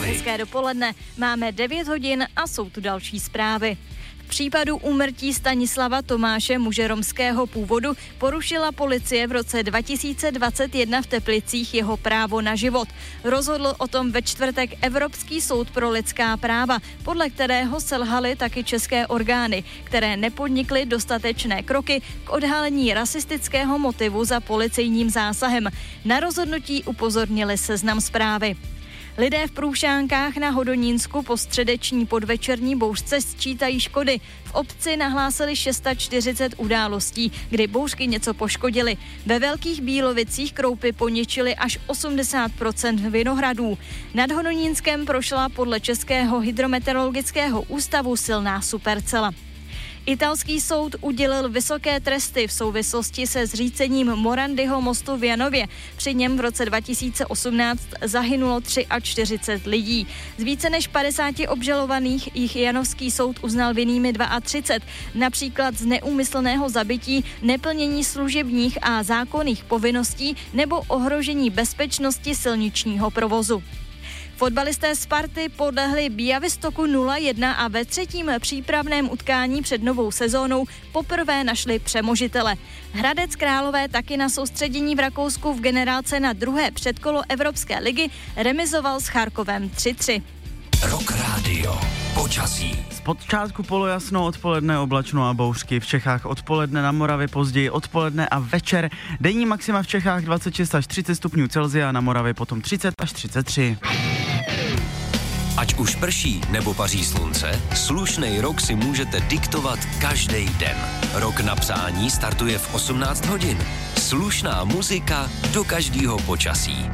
Hezké dopoledne, máme 9 hodin a jsou tu další zprávy. V případu úmrtí Stanislava Tomáše, muže romského původu, porušila policie v roce 2021 v Teplicích jeho právo na život. Rozhodl o tom ve čtvrtek Evropský soud pro lidská práva, podle kterého selhaly taky české orgány, které nepodnikly dostatečné kroky k odhalení rasistického motivu za policejním zásahem. Na rozhodnutí upozornili Seznam Zprávy. Lidé v Průšánkách na Hodonínsku po středeční podvečerní bouřce sčítají škody. V obci nahlásili 640 událostí, kdy bouřky něco poškodily. Ve Velkých Bílovicích kroupy poničily až 80% vinohradů. Nad Hodonínskem prošla podle Českého hydrometeorologického ústavu silná supercela. Italský soud udělil vysoké tresty v souvislosti se zřícením Morandiho mostu v Janově. Při něm v roce 2018 zahynulo 43 lidí. Z více než 50 obžalovaných jich Janovský soud uznal vinnými 32, například z neúmyslného zabití, neplnění služebních a zákonných povinností nebo ohrožení bezpečnosti silničního provozu. Fotbalisté Sparty podlehli Białegostoku 0-1 a ve třetím přípravném utkání před novou sezónou poprvé našli přemožitele. Hradec Králové taky na soustředění v Rakousku v generálce na druhé předkolo Evropské ligy remizoval s Charkovem 3-3. Rock Radio. Počasí. Zpočátku polojasno, odpoledne oblačno a bouřky. V Čechách odpoledne, na Moravě později odpoledne a večer. Denní maxima v Čechách 26 až 30 stupňů Celsia, na Moravě potom 30 až 33. Ať už prší nebo paří slunce, slušnej rok si můžete diktovat každý den. Rok na přání startuje v 18 hodin. Slušná muzika do každého počasí.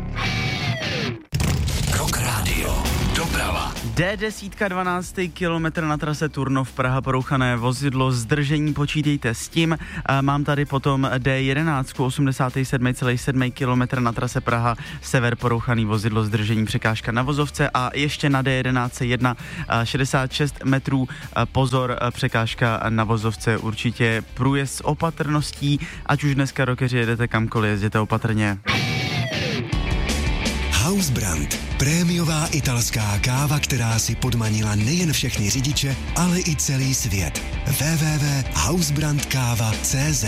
Rock Radio. Doprava. D10, 12. kilometr na trase Turnov, Praha, porouchané vozidlo, zdržení, počítejte s tím. Mám tady potom D11, 87,7 kilometr na trase Praha, sever, porouchaný vozidlo, zdržení, překážka na vozovce a ještě na D11 1, 66 metrů, pozor, překážka na vozovce, určitě průjezd s opatrností, ať už dneska rockeři jedete kamkoliv, jezděte opatrně. Hausbrand. Prémiová italská káva, která si podmanila nejen všechny řidiče, ale i celý svět. www.hausbrandkava.cz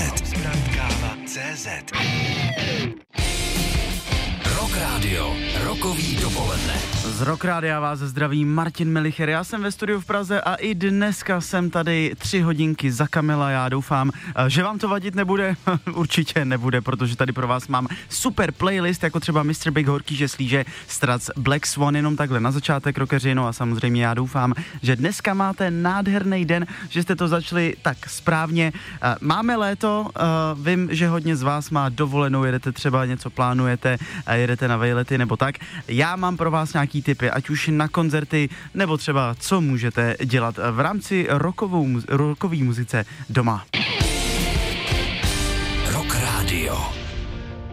Rock Radio. Rokový dopoledne. Z Rock Rádia vás zdraví Martin Melicher. Já jsem ve studiu v Praze a i dneska jsem tady 3 hodinky za Kamila. Já doufám, že vám to vadit nebude. Určitě nebude, protože tady pro vás mám super playlist, jako třeba Mr. Big Horký Žeslíže, Strac, Black Swan, jenom takhle na začátek rockeři. No a samozřejmě já doufám, že dneska máte nádherný den, že jste to začali tak správně. Máme léto, vím, že hodně z vás má dovolenou, jedete třeba něco plánujete, jedete na vejlety nebo tak. Já mám pro vás nějaký tipy, ať už na koncerty, nebo třeba co můžete dělat v rámci rockové muzice doma. Rock Radio.